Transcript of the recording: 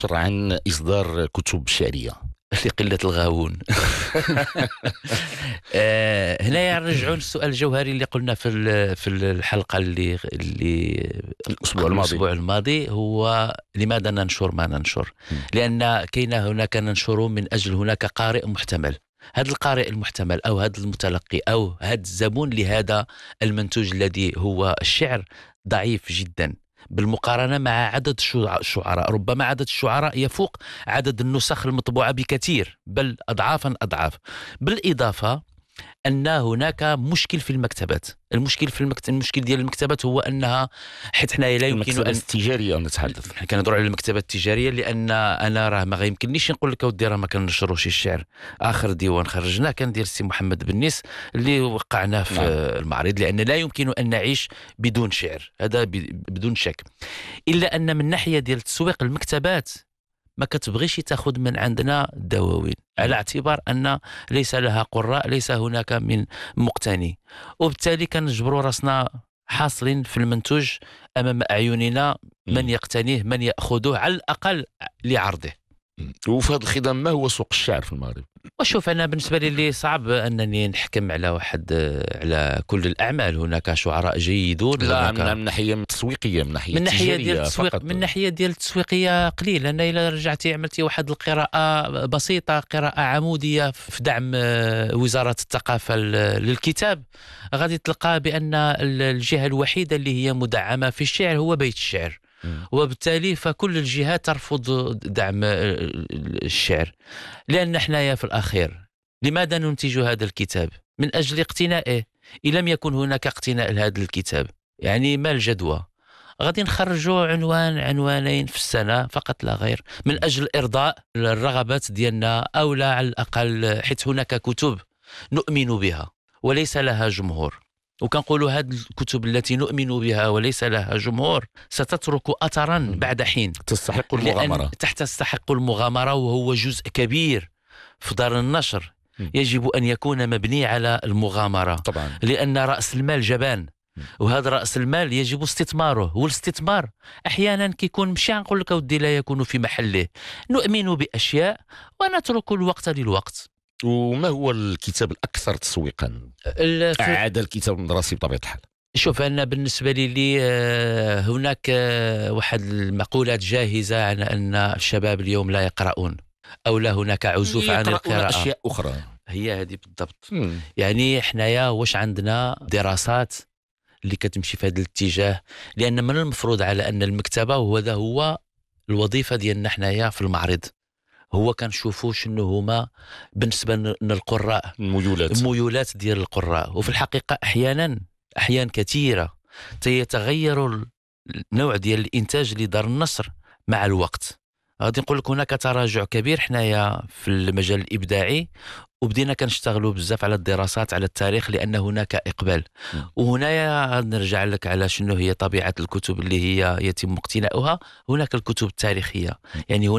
عن إصدار كتب شعرية لقلة الغاوون. هنا نرجعون للسؤال الجوهري اللي قلنا في الحلقة اللي الأسبوع الماضي، هو لماذا ننشر ما ننشر؟ لأن كاين هناك ننشر من أجل هناك قارئ محتمل. هذا القارئ المحتمل أو هذا المتلقي أو هذا الزبون لهذا المنتوج الذي هو الشعر ضعيف جدا بالمقارنة مع عدد الشعراء. ربما عدد الشعراء يفوق عدد النسخ المطبوعة بكثير، بل أضعافا أضعاف. بالإضافة أن هناك مشكل في المكتبات. المشكل ديال المكتبات هو أنها حيت حنا لا يمكن المكتبة التجارية نتحدث، حنا كنهضروا على المكتبة التجارية، لأن أنا راه ما غيمكننيش نقول لك اودي راه ما كنشروش الشعر. آخر ديوان خرجناه كان ديال السي محمد بنيس اللي وقعناه في المعرض، لأن لا يمكن أن نعيش بدون شعر، هذا بدون شك. إلا أن من ناحية ديال تسويق المكتبات ما كتبغيش تاخذ من عندنا دواوين، على اعتبار أن ليس لها قراء، ليس هناك من مقتني، وبالتالي كنجبروا راسنا حاصلين في المنتوج أمام أعيننا من يقتنيه، من يأخذه على الأقل لعرضه. وفي هذا الخضم ما هو سوق الشعر في المغرب؟ وشوف أنا بالنسبة لي صعب أنني نحكم على كل الأعمال. هناك شعراء جيدون، لا من ناحية تسويقية، من ناحية ديال التسويق، من ناحية ديال التسويقية قليل. لأن إلا رجعتي عملتي واحد القراءة بسيطة، قراءة عمودية في دعم وزارة الثقافة للكتاب، غادي تلقى بأن الجهة الوحيدة اللي هي مدعمة في الشعر هو بيت الشعر، وبالتالي فكل الجهات ترفض دعم الشعر. لأن حنايا في الأخير لماذا ننتج هذا الكتاب؟ من أجل اقتنائه. إن لم يكن هناك اقتناء لهذا الكتاب يعني ما الجدوى؟ غادي نخرجوا عنوانين في السنة فقط لا غير، من أجل إرضاء الرغبات ديالنا، أو لا على الأقل حيث هناك كتب نؤمن بها وليس لها جمهور. وكنقولوا هذه الكتب التي نؤمن بها وليس لها جمهور ستترك أثرا بعد حين. تستحق المغامرة، تستحق المغامرة، وهو جزء كبير في دار النشر يجب أن يكون مبني على المغامرة طبعا. لأن رأس المال جبان، وهذا رأس المال يجب استثماره، والاستثمار أحيانا كيكون مشي نقول لك ودي لا يكون في محله. نؤمن بأشياء ونترك الوقت للوقت. وما هو الكتاب الأكثر تسويقا؟ عاد الكتاب المدرسي بطبيعة الحال. شوف أنا بالنسبة لي هناك واحد المقولات جاهزة عن أن الشباب اليوم لا يقرؤون، أو لا هناك عزوف عن القراءة، أشياء أخرى. هي هذه بالضبط. يعني حنايا واش عندنا دراسات اللي كتمشي في هذا الاتجاه؟ لأن من المفروض على أن المكتبة، وهذا هو الوظيفة ديالنا حنايا في المعرض، هو كنشوفوا شنو هما بالنسبة للقراء الميولات ديال القراء. وفي الحقيقة أحيان كثيرة يتغير النوع ديال الإنتاج لدار النشر مع الوقت. غادي نقول لك هناك تراجع كبير حنايا في المجال الإبداعي، وبدينا كنشتغلوا بزاف على الدراسات على التاريخ لأن هناك إقبال. وهنا نرجع لك على شنو هي طبيعة الكتب اللي هي يتم اقتناؤها. هناك الكتب التاريخية، يعني